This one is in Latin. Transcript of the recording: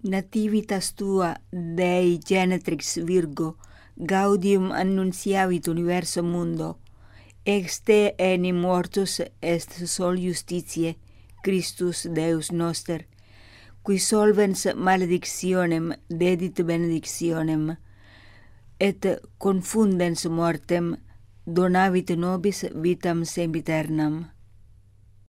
nativitas tua Dei genetrix Virgo, gaudium annunciavit universo mundo, ex te enim mortus est sol justitiae, Christus Deus noster, qui solvens maledictionem dedit benedictionem, et confundens mortem donavit nobis vitam sempiternam.